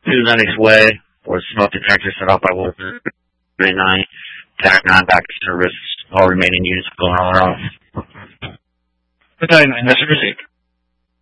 to Lennox Way, where smoke detectors set off by Wolfen midnight. TAC 9 back to service. All remaining units going all off. Battalion 9 has received.